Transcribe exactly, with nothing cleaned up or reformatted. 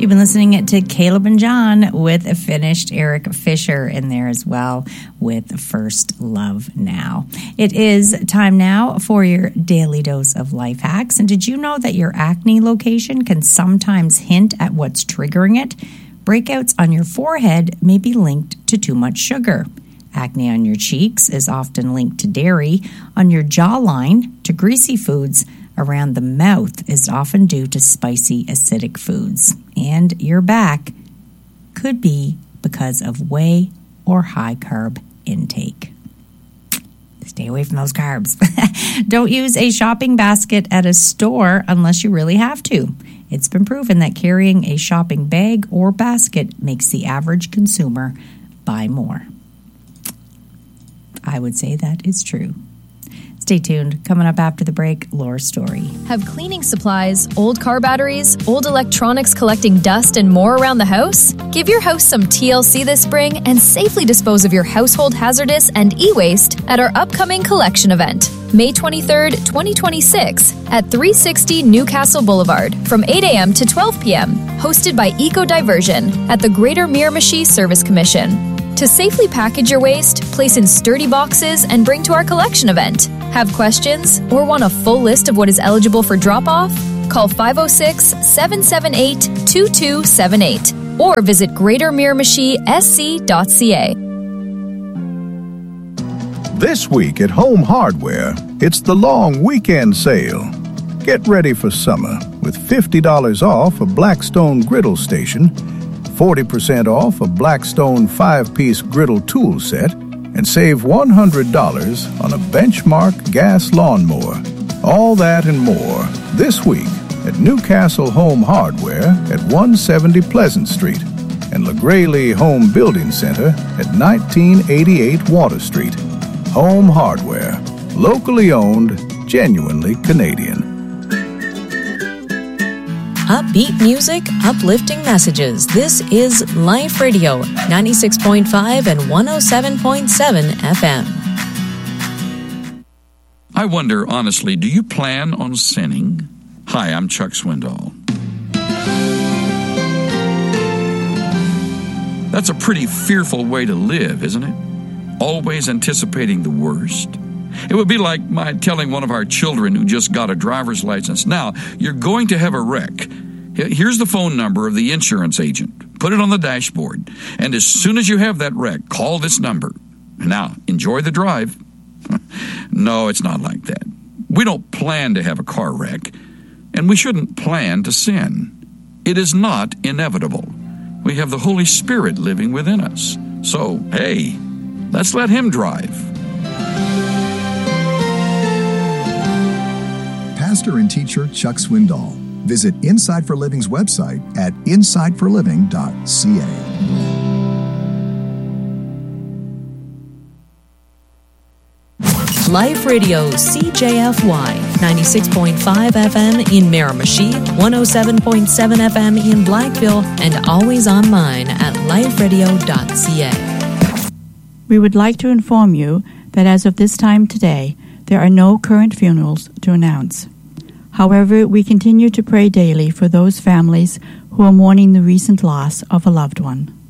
You've been listening to Caleb and John with a finished Eric Fisher in there as well with First Love Now. It is time now for your daily dose of life hacks. And did you know that your acne location can sometimes hint at what's triggering it? Breakouts on your forehead may be linked to too much sugar. Acne on your cheeks is often linked to dairy. On your jawline, to greasy foods. Around the mouth is often due to spicy, acidic foods. And your back could be because of whey or high-carb intake. Stay away from those carbs. Don't use a shopping basket at a store unless you really have to. It's been proven that carrying a shopping bag or basket makes the average consumer buy more. I would say that is true. Stay tuned. Coming up after the break, Laura's story. Have cleaning supplies, old car batteries, old electronics collecting dust, and more around the house? Give your house some T L C this spring and safely dispose of your household hazardous and e-waste at our upcoming collection event, May twenty-third, twenty twenty-six, at three sixty Newcastle Boulevard from eight a.m. to twelve p.m., hosted by Eco Diversion at the Greater Miramichi Service Commission. To safely package your waste, place in sturdy boxes, and bring to our collection event. Have questions or want a full list of what is eligible for drop-off? Call five oh six, seven seven eight, two two seven eight or visit greater miramichi s c dot c a. This week at Home Hardware, it's the long weekend sale. Get ready for summer with fifty dollars off a Blackstone griddle station, forty percent off a Blackstone five-piece griddle tool set, and save one hundred dollars on a Benchmark gas lawnmower. All that and more this week at Newcastle Home Hardware at one seventy Pleasant Street and LaGraylee Home Building Center at nineteen eighty-eight Water Street. Home Hardware, locally owned, genuinely Canadian. Upbeat music, uplifting messages. This is Life Radio, ninety-six point five and one oh seven point seven F M. I wonder, honestly, do you plan on sinning? Hi, I'm Chuck Swindoll. That's a pretty fearful way to live, isn't it? Always anticipating the worst. It would be like my telling one of our children who just got a driver's license, now, you're going to have a wreck. Here's the phone number of the insurance agent. Put it on the dashboard. And as soon as you have that wreck, call this number. Now, enjoy the drive. No, it's not like that. We don't plan to have a car wreck, and we shouldn't plan to sin. It is not inevitable. We have the Holy Spirit living within us. So, hey, let's let Him drive. Pastor and teacher Chuck Swindoll. Visit Inside for Living's website at inside for living dot c a. Life Radio C J F Y, ninety-six point five F M in Miramichi, one oh seven point seven F M in Blackville, and always online at life radio dot c a. We would like to inform you that as of this time today, there are no current funerals to announce. However, we continue to pray daily for those families who are mourning the recent loss of a loved one.